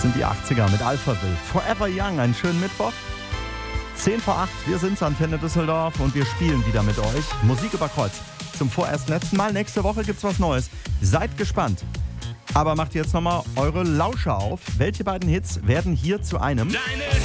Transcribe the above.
sind die 80er mit Alphaville. Forever Young, einen schönen Mittwoch. 10 vor 8, wir sind's, Antenne Düsseldorf, und wir spielen wieder mit euch. Musik über Kreuz. Zum vorerst letzten Mal. Nächste Woche gibt's was Neues. Seid gespannt. Aber macht jetzt nochmal eure Lauscher auf. Welche beiden Hits werden hier zu einem?